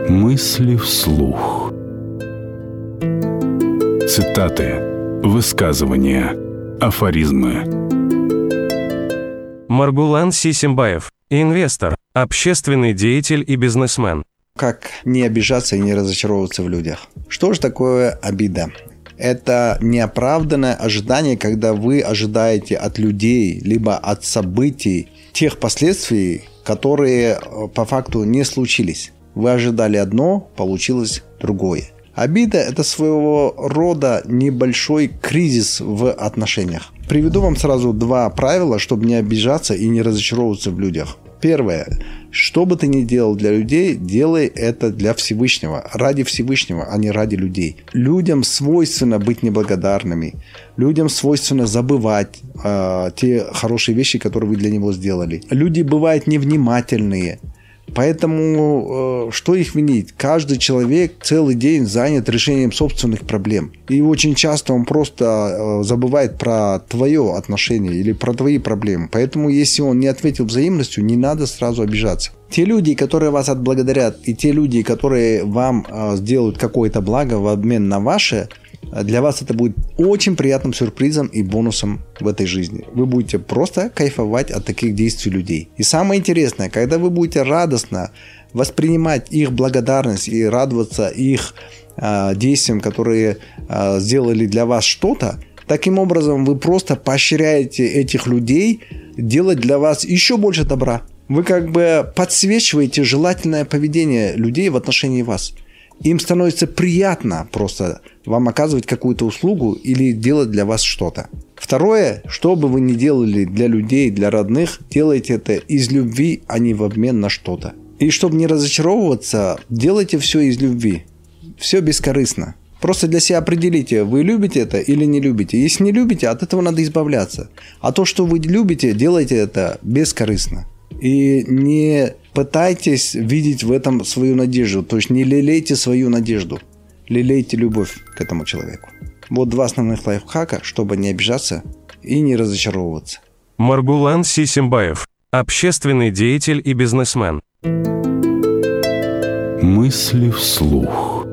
Мысли вслух. Цитаты, высказывания, афоризмы. Маргулан Сисимбаев, инвестор, общественный деятель и бизнесмен. Как не обижаться и не разочаровываться в людях? Что же такое обида? Это неоправданное ожидание, когда вы ожидаете от людей, либо от событий тех последствий, которые по факту не случились. Вы ожидали одно, получилось другое. Обида – это своего рода небольшой кризис в отношениях. Приведу вам сразу два правила, чтобы не обижаться и не разочаровываться в людях. Первое. Что бы ты ни делал для людей, делай это для Всевышнего, ради Всевышнего, а не ради людей. Людям свойственно быть неблагодарными, людям свойственно забывать те хорошие вещи, которые вы для него сделали. Люди бывают невнимательные. Поэтому что их винить? Каждый человек целый день занят решением собственных проблем. И очень часто он просто забывает про твое отношение или про твои проблемы. Поэтому если он не ответил взаимностью, не надо сразу обижаться. Те люди, которые вас отблагодарят, и те люди, которые вам сделают какое-то благо в обмен на ваше, для вас это будет очень приятным сюрпризом и бонусом в этой жизни. Вы будете просто кайфовать от таких действий людей. И самое интересное, когда вы будете радостно воспринимать их благодарность и радоваться их действиям, которые сделали для вас что-то, таким образом вы просто поощряете этих людей делать для вас еще больше добра. Вы как бы подсвечиваете желательное поведение людей в отношении вас. Им становится приятно просто вам оказывать какую-то услугу или делать для вас что-то. Второе, что бы вы ни делали для людей, для родных, делайте это из любви, а не в обмен на что-то. И чтобы не разочаровываться, делайте все из любви. Все бескорыстно. Просто для себя определите, вы любите это или не любите. Если не любите, от этого надо избавляться. А то, что вы любите, делайте это бескорыстно. И не пытайтесь видеть в этом свою надежду. То есть не лелейте свою надежду. Лелейте любовь к этому человеку. Вот два основных лайфхака, чтобы не обижаться и не разочаровываться. Маргулан Сисимбаев, общественный деятель и бизнесмен. Мысли вслух.